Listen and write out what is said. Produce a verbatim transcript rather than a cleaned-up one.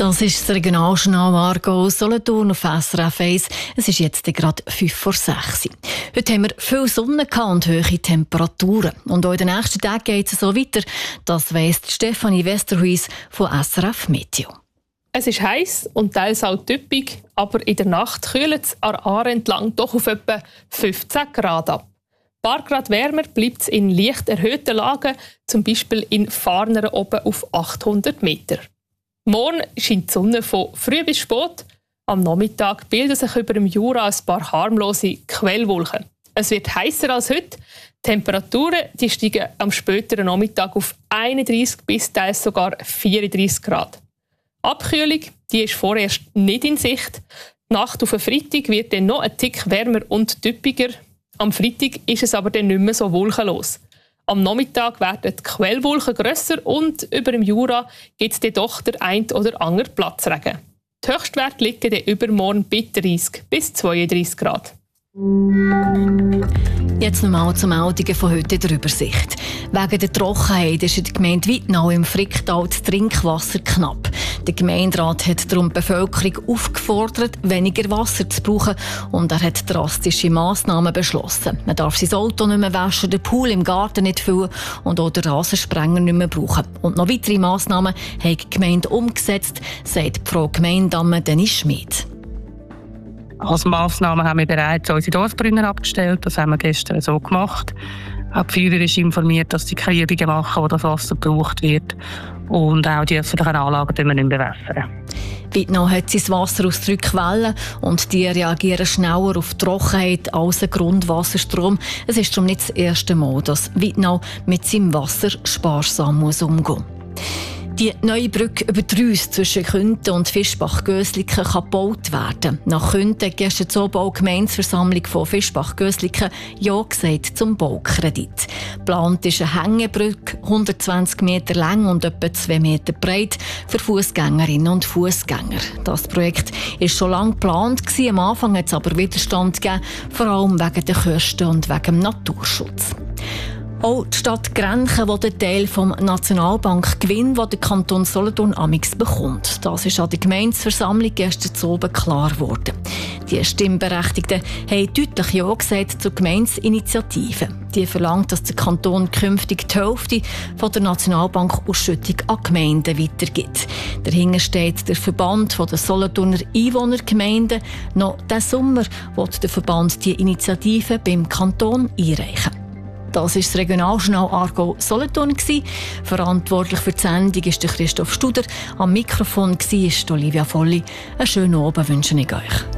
Das ist das Regionaljournal Aargau Solothurn auf S R F eins. Es ist jetzt gerade fünf vor sechs. Heute haben wir viel Sonne und hohe Temperaturen. Und auch in den nächsten Tagen geht es so weiter. Das weiss Stefanie Westerhuis von S R F Meteo. Es ist heiß und teils auch typisch, aber in der Nacht kühlt es an Aare entlang doch auf etwa fünfzehn Grad ab. Ein paar Grad wärmer bleibt es in leicht erhöhten Lagen, zum Beispiel in Farneren oben auf achthundert Meter. Morgen scheint die Sonne von früh bis spät. Am Nachmittag bilden sich über dem Jura ein paar harmlose Quellwolken. Es wird heißer als heute. Die Temperaturen die steigen am späteren Nachmittag auf einunddreissig bis teils sogar vierunddreissig Grad. Abkühlung die ist vorerst nicht in Sicht. Die Nacht auf den Freitag wird dann noch ein Tick wärmer und typischer. Am Freitag ist es aber dann nicht mehr so wolkenlos. Am Nachmittag werden die Quellwolken grösser und über dem Jura gibt es dann doch der ein oder andere Platzregen. Die Höchstwerte liegen dann übermorgen bei dreißig bis zweiunddreissig Grad. Jetzt nochmal zum Meldungen von heute in der Übersicht. Wegen der Trockenheit ist in der Gemeinde Wittnau im Fricktal das Trinkwasser knapp. Der Gemeinderat hat darum die Bevölkerung aufgefordert, weniger Wasser zu brauchen, und er hat drastische Massnahmen beschlossen. Man darf sein Auto nicht mehr waschen, den Pool im Garten nicht füllen und auch den Rasensprenger nicht mehr brauchen. Und noch weitere Massnahmen haben die Gemeinde umgesetzt, sagt Frau Gemeindamme Dennis Schmid. Als Massnahmen haben wir bereits unsere Dorfbrunner abgestellt. Das haben wir gestern so gemacht. Auch die Feuerwehr ist informiert, dass die keine Übungen machen, wo das Wasser gebraucht wird. Und auch die öffentlichen Anlagen können wir nicht bewässern. Wittnau hat sein Wasser aus drei Quellen und die reagieren schneller auf die Trockenheit als ein Grundwasserstrom. Es ist darum nicht das erste Mal, dass Wittnau mit seinem Wasser sparsam muss umgehen muss. Die neue Brücke über die Reuss zwischen Künten und Fischbach-Gösliken kann gebaut werden. Nach Künten hat gestern die Zoobau-Gemeindeversammlung von Fischbach-Gösliken Ja gesagt zum Baukredit. Geplant ist eine Hängebrücke, hundertzwanzig Meter lang und etwa zwei Meter breit, für Fußgängerinnen und Fußgänger. Das Projekt war schon lange geplant, am Anfang hat es aber Widerstand gegeben, vor allem wegen der Kosten und wegen dem Naturschutz. Auch die Stadt Grenchen will einen Teil vom Nationalbankgewinn, den der Kanton Solothurn amix bekommt. Das ist an der Gemeindeversammlung gestern zu oben klar geworden. Die Stimmberechtigten haben deutlich Ja gesagt zur Gemeindeinitiative. Die verlangt, dass der Kanton künftig die Hälfte von der Nationalbankausschüttung an Gemeinden weitergibt. Dahinter steht der Verband der Solothurner Einwohnergemeinden. Noch diesen Sommer will der Verband die Initiative beim Kanton einreichen. Das war das Regionaljournal Aargau Solothurn. Verantwortlich für die Sendung ist Christoph Studer. Am Mikrofon war Olivia Volli. Einen schönen Abend wünsche ich euch.